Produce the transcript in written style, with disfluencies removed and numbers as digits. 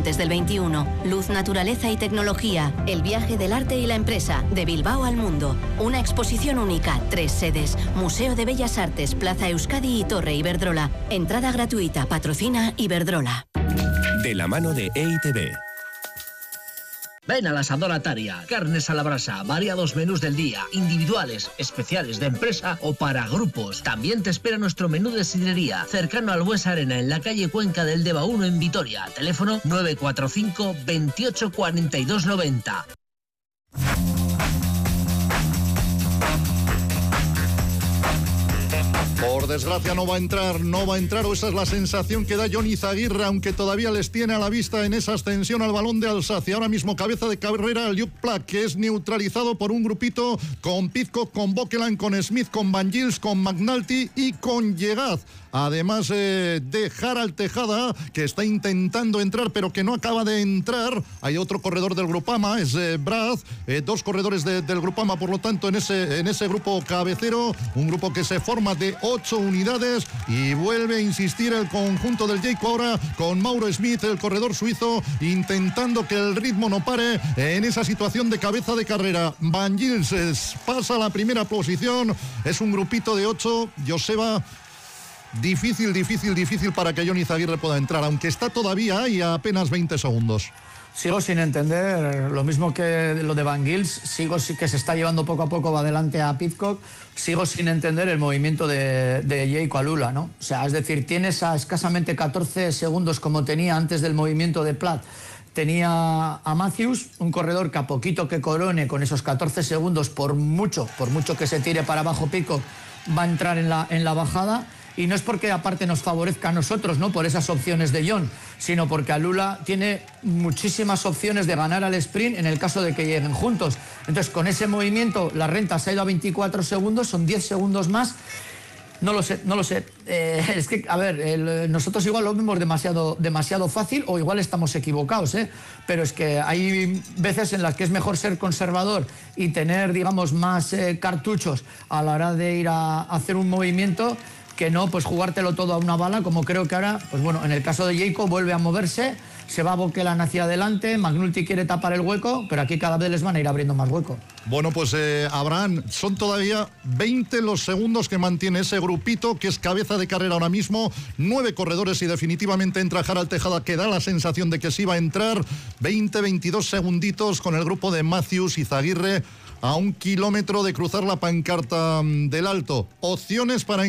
antes del 21. Luz, naturaleza y tecnología. El viaje del arte y la empresa. De Bilbao al mundo. Una exposición única. 3 sedes. Museo de Bellas Artes, Plaza Euskadi y Torre Iberdrola. Entrada gratuita. Patrocina Iberdrola. De la mano de EITB. Ven al Asador Ataria, carnes a la brasa, variados menús del día, individuales, especiales de empresa o para grupos. También te espera nuestro menú de sidrería, cercano al Buesa Arena, en la calle Cuenca del Deva 1 en Vitoria. Teléfono 945 28 42 90. Por desgracia no va a entrar, o esa es la sensación que da Johnny Zaguirre, aunque todavía les tiene a la vista en esa ascensión al balón de Alsacia. Ahora mismo cabeza de carrera Luke Plack, que es neutralizado por un grupito con Pidcock, con Bokeland, con Smith, con Van Gils, con McNulty y con Llegaz. Además de Harald Tejada, que está intentando entrar, pero que no acaba de entrar. Hay otro corredor del Grupama, es Brad. Dos corredores del Grupama, por lo tanto, en ese grupo cabecero. Un grupo que se forma de 8 unidades. Y vuelve a insistir el conjunto del Jayco ahora con Mauro Smith, el corredor suizo, intentando que el ritmo no pare en esa situación de cabeza de carrera. Van Gils pasa a la primera posición. Es un grupito de 8. Joseba... Difícil para que Johnny Zaguirre pueda entrar, aunque está todavía ahí a apenas 20 segundos. Sigo sin entender, lo mismo que lo de Van Gils, sigo que se está llevando poco a poco adelante a Pidcock, sigo sin entender el movimiento de Jayco Alula, ¿no? O sea, es decir, tienes a escasamente 14 segundos como tenía antes del movimiento de Platt. Tenía a Matthews, un corredor que a poquito que corone con esos 14 segundos, por mucho que se tire para abajo Pidcock, va a entrar en la bajada. Y no es porque aparte nos favorezca a nosotros, ¿no?, por esas opciones de John, sino porque Alula tiene muchísimas opciones de ganar al sprint en el caso de que lleguen juntos. Entonces, con ese movimiento, la renta se ha ido a 24 segundos, son 10 segundos más. No lo sé. Es que, a ver, nosotros igual lo vemos demasiado fácil, o igual estamos equivocados, ¿eh? Pero es que hay veces en las que es mejor ser conservador y tener, digamos, más cartuchos a la hora de ir a hacer un movimiento, que no, pues jugártelo todo a una bala, como creo que ahora, pues bueno, en el caso de Jayco vuelve a moverse, se va Bokeland hacia adelante, McNulty quiere tapar el hueco, pero aquí cada vez les van a ir abriendo más hueco. Bueno, pues Abraham, son todavía 20 los segundos que mantiene ese grupito, que es cabeza de carrera ahora mismo, 9 corredores y definitivamente entra Harald Tejada, que da la sensación de que sí va a entrar. 20-22 segunditos con el grupo de Matthews y Zaguirre a 1 kilómetro de cruzar la pancarta del Alto. Opciones para